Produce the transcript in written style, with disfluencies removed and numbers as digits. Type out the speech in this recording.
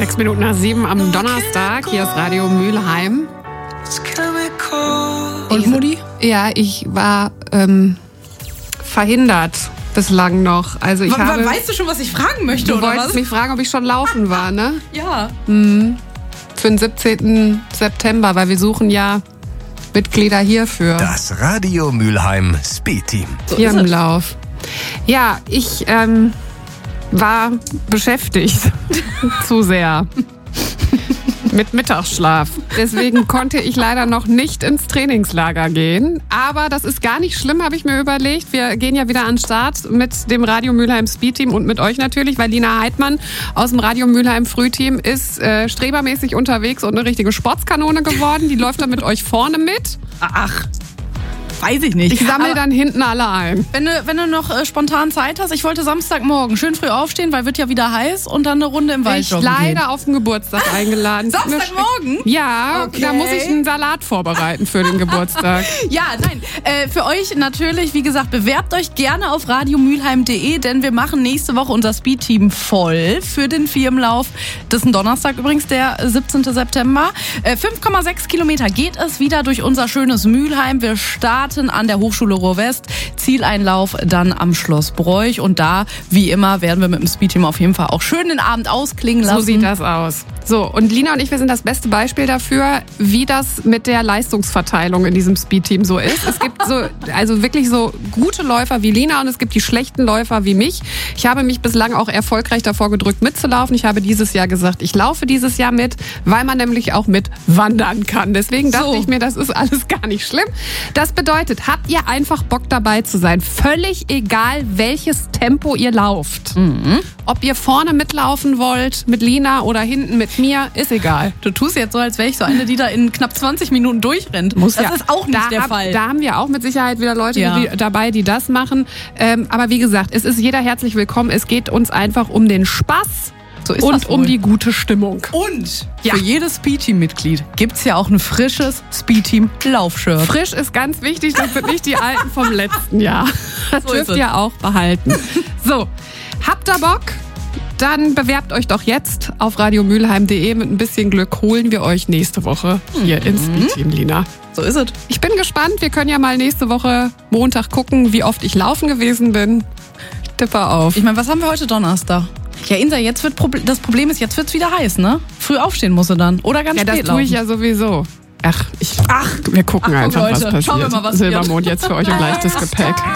6:06 am Donnerstag. Hier ist Radio Mülheim. Und Mutti? Ja, ich war verhindert bislang noch. Also weißt du schon, was ich fragen möchte, du oder was? Du wolltest mich fragen, ob ich schon laufen war, ne? Ja. Für den 17. September, weil wir suchen ja Mitglieder hierfür. Das Radio Mülheim Speed Team. So Firmenlauf. Ja, ich war beschäftigt. Zu sehr. Mit Mittagsschlaf. Deswegen konnte ich leider noch nicht ins Trainingslager gehen. Aber das ist gar nicht schlimm, habe ich mir überlegt. Wir gehen ja wieder an den Start mit dem Radio Mülheim Speed Team und mit euch natürlich, weil Lina Heidmann aus dem Radio Mülheim Frühteam ist strebermäßig unterwegs und eine richtige Sportskanone geworden. Die läuft dann mit euch vorne mit. Ach, weiß ich nicht. Ich sammle dann hinten alle ein. Wenn du noch spontan Zeit hast, ich wollte Samstagmorgen schön früh aufstehen, weil wird ja wieder heiß und dann eine Runde im Wald Ich joggen gehen. leider auf den Geburtstag eingeladen. Samstagmorgen? Ja, Okay. da muss ich einen Salat vorbereiten für den Geburtstag. Ja, nein, für euch natürlich, wie gesagt, bewerbt euch gerne auf radiomülheim.de, denn wir machen nächste Woche unser Speed-Team voll für den Firmenlauf. Das ist ein Donnerstag übrigens, der 17. September. 5,6 Kilometer geht es wieder durch unser schönes Mülheim. Wir starten an der Hochschule Ruhr-West, Zieleinlauf dann am Schloss Broich und da, wie immer, werden wir mit dem Speed-Team auf jeden Fall auch schön den Abend ausklingen lassen. So sieht das aus. So, und Lina und ich, wir sind das beste Beispiel dafür, wie das mit der Leistungsverteilung in diesem Speed-Team so ist. Es gibt also wirklich so gute Läufer wie Lina und es gibt die schlechten Läufer wie mich. Ich habe mich bislang auch erfolgreich davor gedrückt, mitzulaufen. Ich habe dieses Jahr gesagt, ich laufe dieses Jahr mit, weil man nämlich auch mit wandern kann. Deswegen dachte ich mir, das ist alles gar nicht schlimm. Das bedeutet, habt ihr einfach Bock dabei zu sein? Völlig egal, welches Tempo ihr lauft. Ob ihr vorne mitlaufen wollt mit Lina oder hinten mit mir, ist egal. Du tust jetzt so, als wäre ich so eine, die da in knapp 20 Minuten durchrennt. Das ist auch nicht der Fall. Da haben wir auch mit Sicherheit wieder Leute dabei, die das machen. Aber wie gesagt, es ist jeder herzlich willkommen. Es geht uns einfach um den Spaß. So ist und das wohl. um die gute Stimmung. Und für jedes Speed-Team-Mitglied gibt's ja auch ein frisches Speed-Team-Laufshirt. Frisch ist ganz wichtig, das sind nicht die alten vom letzten Jahr. Das dürft ihr auch behalten. So, habt ihr Bock? Dann bewerbt euch doch jetzt auf radiomülheim.de. Mit ein bisschen Glück holen wir euch nächste Woche hier ins Speed-Team, Lina. So ist es. Ich bin gespannt. Wir können ja mal nächste Woche Montag gucken, wie oft ich laufen gewesen bin. Ich tippe auf. Ich meine, was haben wir heute Donnerstag? Ja, Insa, jetzt wird das Problem ist, jetzt wird's wieder heiß, ne? Früh aufstehen musst du dann. Oder ganz spät laufen. Ja, das tue ich ja sowieso. Wir gucken einfach, Leute, was passiert. schauen wir mal, was Silbermond jetzt für euch im leichtes Gepäck.